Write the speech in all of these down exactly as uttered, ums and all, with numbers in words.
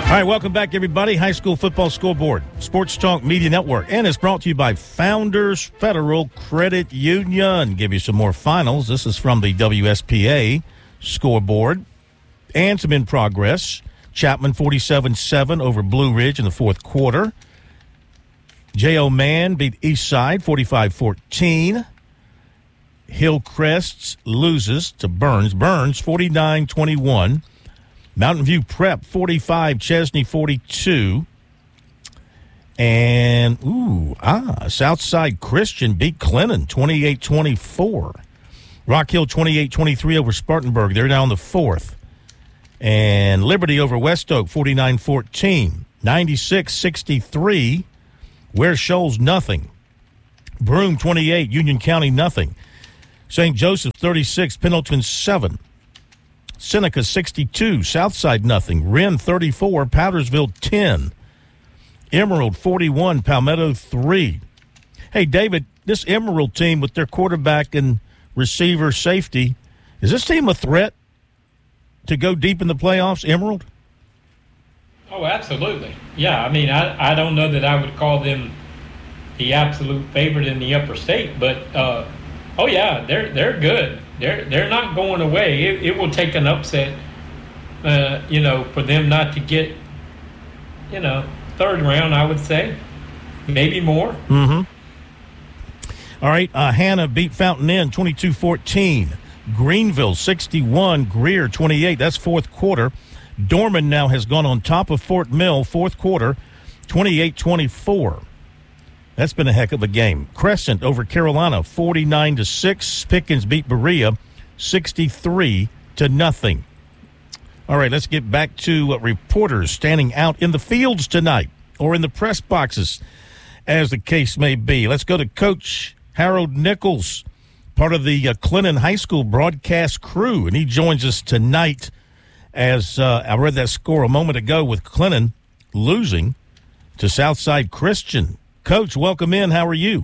All right, welcome back, everybody. High School Football Scoreboard, Sports Talk Media Network, and it's brought to you by Founders Federal Credit Union. Give you some more finals. This is from the W S P A scoreboard, and some in progress. Chapman forty-seven seven over Blue Ridge in the fourth quarter. J O. Mann beat Eastside forty-five fourteen. Hillcrest loses to Burns. Burns forty-nine twenty-one. Mountain View Prep forty-five, Chesney forty-two. And, ooh, ah, Southside Christian beat Clinton twenty-eight twenty-four. Rock Hill twenty-eight twenty-three over Spartanburg. They're now in the fourth. And Liberty over West Oak forty-nine fourteen. ninety-six sixty-three. Ware Shoals nothing. Broome twenty-eight, Union County nothing. Saint Joseph thirty-six, Pendleton seven. Seneca sixty-two, Southside nothing. Wren thirty-four, Powdersville ten. Emerald forty-one, Palmetto three. Hey, David, this Emerald team with their quarterback and receiver safety, is this team a threat to go deep in the playoffs, Emerald? Oh, absolutely. Yeah, I mean, I, I don't know that I would call them the absolute favorite in the upper state, but, uh, oh, yeah, they're they're good. They're they're not going away. It, it will take an upset, uh, you know, for them not to get, you know, third round, I would say, maybe more. Mm-hmm. All right, uh, Hannah beat Fountain Inn twenty-two fourteen. Greenville sixty-one, Greer twenty-eight. That's fourth quarter. Dorman now has gone on top of Fort Mill, fourth quarter, twenty-eight twenty-four. That's been a heck of a game. Crescent over Carolina, forty-nine to six. Pickens beat Berea, sixty-three to nothing. All right, let's get back to uh, reporters standing out in the fields tonight, or in the press boxes, as the case may be. Let's go to Coach Harold Nichols, part of the uh, Clinton High School broadcast crew, and he joins us tonight as uh, I read that score a moment ago with Clinton losing to Southside Christian. Coach, welcome in. How are you?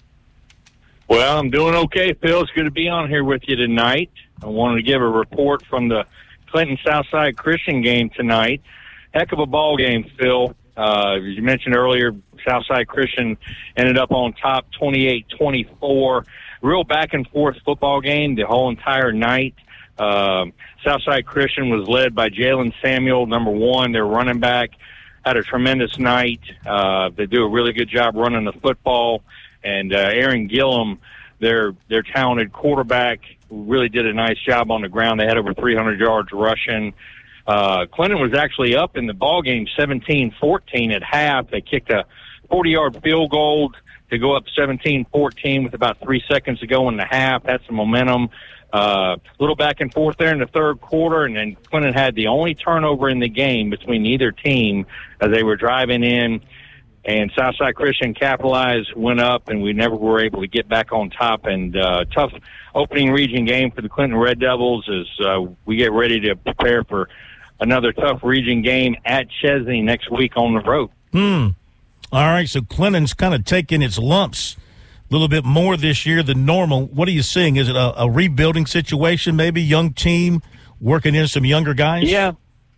Well, I'm doing okay, Phil. It's good to be on here with you tonight. I wanted to give a report from the Clinton Southside Christian game tonight. Heck of a ball game, Phil. Uh, as you mentioned earlier, Southside Christian ended up on top twenty-eight twenty-four. Real back-and-forth football game the whole entire night. Um, Southside Christian was led by Jalen Samuel, number one, their running back. Had a tremendous night. Uh, they do a really good job running the football. And uh, Aaron Gillum, their their talented quarterback, really did a nice job on the ground. They had over three hundred yards rushing. Uh, Clinton was actually up in the ball game seventeen fourteen at half. They kicked a forty-yard field goal to go up seventeen fourteen with about three seconds to go in the half. Had some momentum. A uh, little back and forth there in the third quarter, and then Clinton had the only turnover in the game between either team as they were driving in, and Southside Christian capitalized, went up, and we never were able to get back on top. And uh, tough opening region game for the Clinton Red Devils as uh, we get ready to prepare for another tough region game at Chesney next week on the road. Hmm. All right, so Clinton's kind of taking its lumps a little bit more this year than normal. What are you seeing? Is it a, a rebuilding situation, maybe young team working in some younger guys? Yeah.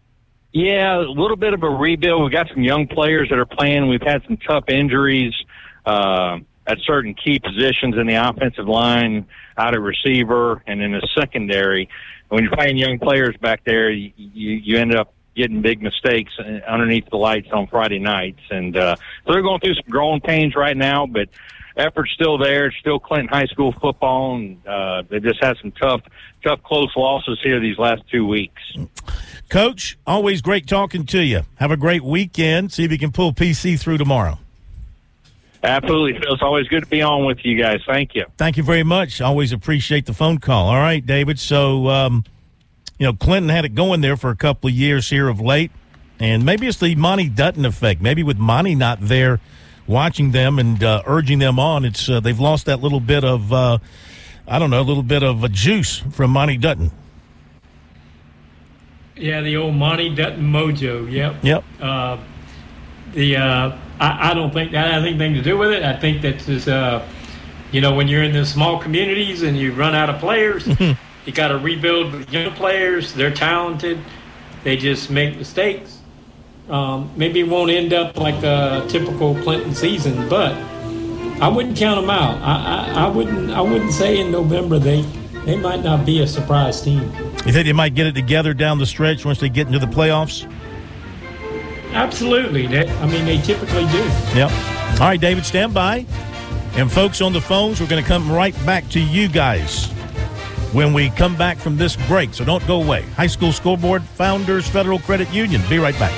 Yeah, a little bit of a rebuild. We've got some young players that are playing. We've had some tough injuries uh, at certain key positions in the offensive line, out of receiver, and in the secondary. When you're playing young players back there, you, you, you end up getting big mistakes underneath the lights on Friday nights. And uh, so they're going through some growing pains right now, but effort's still there. It's still Clinton High School football, and uh, they just had some tough, tough, close losses here these last two weeks. Coach, always great talking to you. Have a great weekend. See if you can pull P C through tomorrow. Absolutely, Phil. It's always good to be on with you guys. Thank you. Thank you very much. Always appreciate the phone call. All right, David. So, um, you know, Clinton had it going there for a couple of years here of late, and maybe it's the Monty Dutton effect. Maybe with Monty not there watching them and uh, urging them on, it's uh, they've lost that little bit of, uh, I don't know, a little bit of a juice from Monty Dutton. Yeah, the old Monty Dutton mojo. Yep. Yep. Uh, the uh, I, I don't think that has anything to do with it. I think that's just, uh, you know, when you're in the small communities and you run out of players, you got to rebuild with young players. They're talented. They just make mistakes. Um, maybe it won't end up like a typical Clinton season, but I wouldn't count them out. I, I, I wouldn't. I wouldn't say in November they they might not be a surprise team. You think they might get it together down the stretch once they get into the playoffs? Absolutely. They, I mean, they typically do. Yep. All right, David, stand by. And folks on the phones, we're going to come right back to you guys when we come back from this break. So don't go away. High School Scoreboard, Founders Federal Credit Union. Be right back.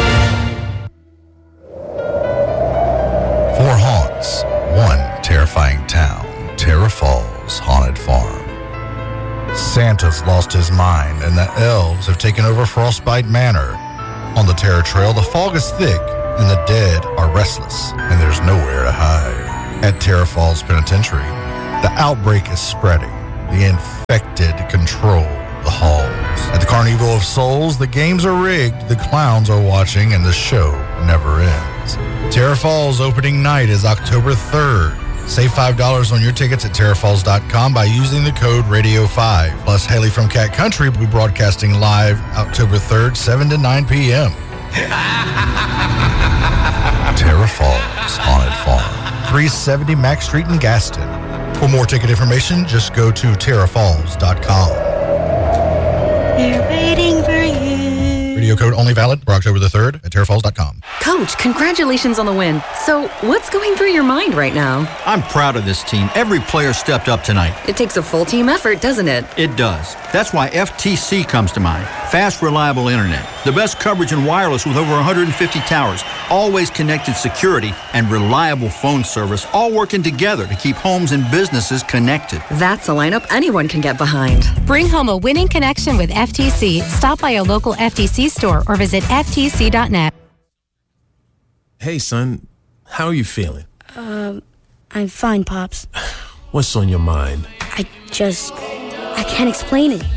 Four haunts, one terrifying town, Terra Falls Haunted Farm. Santa's lost his mind and the elves have taken over Frostbite Manor. On the Terror Trail, the fog is thick and the dead are restless and there's nowhere to hide. At Terra Falls Penitentiary, the outbreak is spreading. The infected control the halls. At the Carnival of Souls, the games are rigged, the clowns are watching, and the show never ends. Terra Falls opening night is October third. Save five dollars on your tickets at terra falls dot com by using the code radio five. Plus, Haley from Cat Country will be broadcasting live October third, seven to nine p.m. Terra Falls Haunted Farm, three seventy Mack Street in Gaston. For more ticket information, just go to terra falls dot com. We're waiting for you. Radio code only valid for October the third at terra falls dot com. Coach, congratulations on the win. So, what's going through your mind right now? I'm proud of this team. Every player stepped up tonight. It takes a full team effort, doesn't it? It does. That's why F T C comes to mind. Fast, reliable internet. The best coverage in wireless with over one hundred fifty towers. Always connected security and reliable phone service, all working together to keep homes and businesses connected. That's a lineup anyone can get behind. Bring home a winning connection with F T C. Stop by a local F T C store or visit F T C dot net. Hey, son. How are you feeling? Um, I'm fine, Pops. What's on your mind? I just... I can't explain it.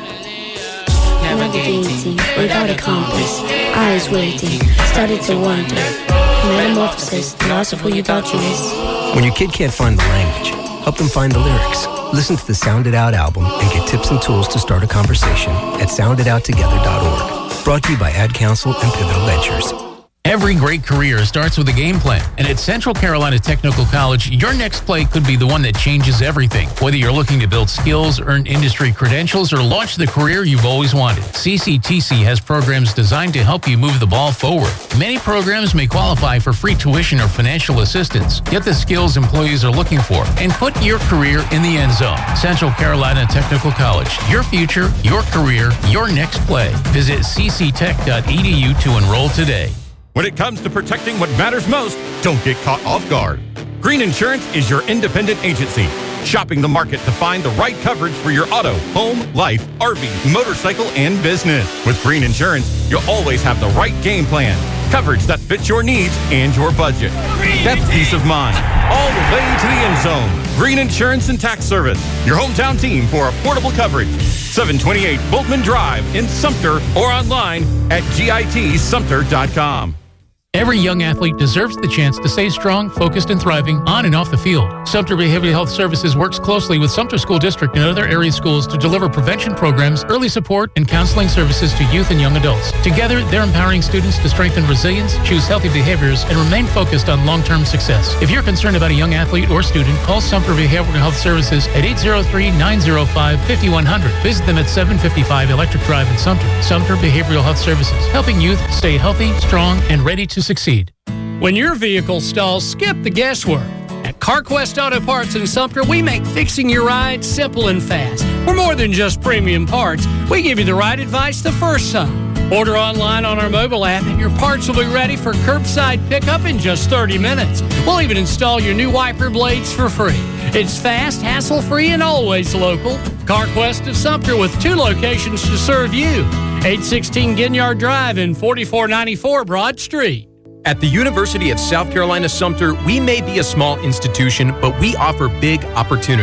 Navigating without a compass, eyes waiting, started to wonder. Metamorphosis, the loss of who you thought you was. When your kid can't find the language, help them find the lyrics. Listen to the Sound It Out album and get tips and tools to start a conversation at sound it out together dot org. Brought to you by Ad Council and Pivotal Ventures. Every great career starts with a game plan, and at Central Carolina Technical College, your next play could be the one that changes everything. Whether you're looking to build skills, earn industry credentials, or launch the career you've always wanted, C C T C has programs designed to help you move the ball forward. Many programs may qualify for free tuition or financial assistance. Get the skills employees are looking for and put your career in the end zone. Central Carolina Technical College, your future, your career, your next play. Visit c c tech dot e d u to enroll today. When it comes to protecting what matters most, don't get caught off guard. Green Insurance is your independent agency, shopping the market to find the right coverage for your auto, home, life, R V, motorcycle, and business. With Green Insurance, you'll always have the right game plan, coverage that fits your needs and your budget. That's peace of mind, all the way to the end zone. Green Insurance and Tax Service, your hometown team for affordable coverage. seven twenty-eight Bultman Drive in Sumter or online at git sumter dot com. Every young athlete deserves the chance to stay strong, focused, and thriving on and off the field. Sumter Behavioral Health Services works closely with Sumter School District and other area schools to deliver prevention programs, early support, and counseling services to youth and young adults. Together, they're empowering students to strengthen resilience, choose healthy behaviors, and remain focused on long-term success. If you're concerned about a young athlete or student, call Sumter Behavioral Health Services at eight zero three, nine zero five, five one zero zero. Visit them at seven fifty-five Electric Drive in Sumter. Sumter Behavioral Health Services, helping youth stay healthy, strong, and ready to succeed. When your vehicle stalls, skip the guesswork. At CarQuest Auto Parts in Sumter, we make fixing your ride simple and fast. We're more than just premium parts. We give you the right advice the first time. Order online on our mobile app and your parts will be ready for curbside pickup in just thirty minutes. We'll even install your new wiper blades for free. It's fast, hassle-free, and always local. CarQuest of Sumter with two locations to serve you. eight sixteen Ginyard Drive and forty-four ninety-four Broad Street. At the University of South Carolina Sumter, we may be a small institution, but we offer big opportunities.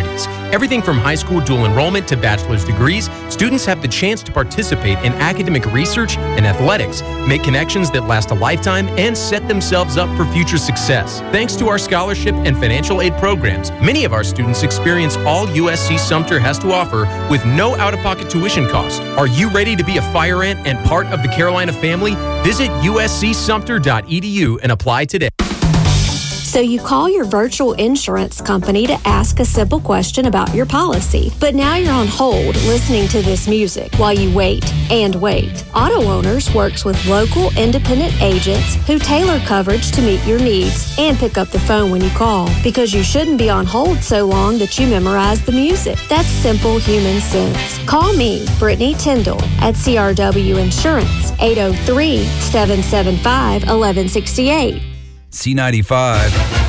Everything from high school dual enrollment to bachelor's degrees, students have the chance to participate in academic research and athletics, make connections that last a lifetime, and set themselves up for future success. Thanks to our scholarship and financial aid programs, many of our students experience all U S C Sumter has to offer with no out-of-pocket tuition cost. Are you ready to be a fire ant and part of the Carolina family? Visit U S C Sumter dot E D U and apply today. So you call your virtual insurance company to ask a simple question about your policy. But now you're on hold listening to this music while you wait and wait. Auto Owners works with local independent agents who tailor coverage to meet your needs and pick up the phone when you call, because you shouldn't be on hold so long that you memorize the music. That's simple human sense. Call me, Brittany Tyndall, at C R W Insurance, eight oh three, seven seven five, one one six eight. C ninety-five